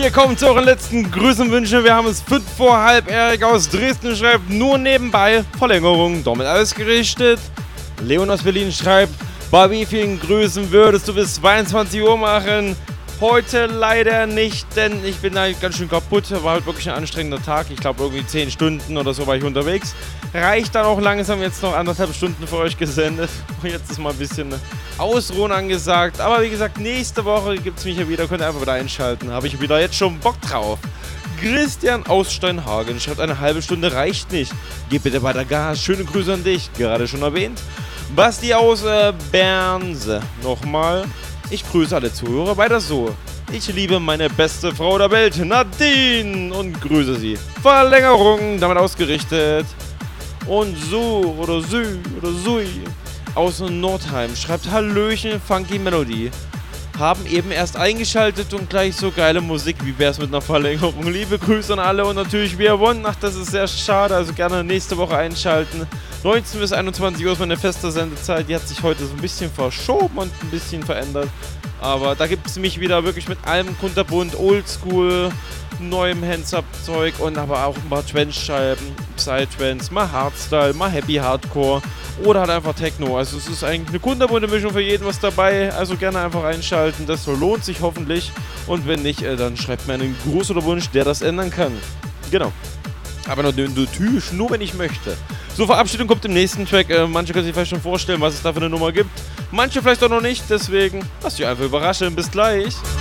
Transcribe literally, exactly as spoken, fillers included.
Wir kommen zu euren letzten Grüßen und Wünschen. Wir haben es fünf vor halb. Erik aus Dresden schreibt nur nebenbei Verlängerung, damit alles gerichtet. Leon aus Berlin schreibt, bei wie vielen Grüßen würdest du bis zweiundzwanzig Uhr machen? Heute leider nicht, denn ich bin halt ganz schön kaputt. War halt wirklich ein anstrengender Tag. Ich glaube irgendwie zehn Stunden oder so war ich unterwegs. Reicht dann auch langsam, jetzt noch anderthalb Stunden für euch gesendet. Und jetzt ist mal ein bisschen Ausruhen angesagt. Aber wie gesagt, nächste Woche gibt es mich ja wieder. Könnt ihr einfach wieder einschalten. Habe ich wieder jetzt schon Bock drauf. Christian aus Steinhagen schreibt, eine halbe Stunde reicht nicht. Gib bitte weiter Gas. Schöne Grüße an dich. Gerade schon erwähnt. Basti aus äh, Bernse. Nochmal. Ich grüße alle Zuhörer weiter so. Ich liebe meine beste Frau der Welt, Nadine, und grüße sie. Verlängerung, damit ausgerichtet. Und so oder Sü oder Sui aus Nordheim schreibt Hallöchen, Funky Melody. Haben eben erst eingeschaltet und gleich so geile Musik. Wie wär's mit einer Verlängerung? Liebe Grüße an alle und natürlich wir wollen. Ach, das ist sehr schade, also gerne nächste Woche einschalten. neunzehn bis einundzwanzig Uhr ist meine feste Sendezeit. Die hat sich heute so ein bisschen verschoben und ein bisschen verändert. Aber da gibt es mich wieder wirklich mit allem kunterbunt, Oldschool, neuem Hands-Up-Zeug und aber auch ein paar Trance-Scheiben, Psytrance, mal Hardstyle, mal Happy Hardcore oder halt einfach Techno. Also es ist eigentlich eine kunterbunte Mischung für jeden was dabei. Also gerne einfach einschalten, das lohnt sich hoffentlich. Und wenn nicht, dann schreibt mir einen Gruß oder Wunsch, der das ändern kann. Genau. Aber natürlich nur, wenn ich möchte. So, Verabschiedung kommt im nächsten Track. Äh, manche können sich vielleicht schon vorstellen, was es da für eine Nummer gibt. Manche vielleicht auch noch nicht. Deswegen lasst euch einfach überraschen. Bis gleich.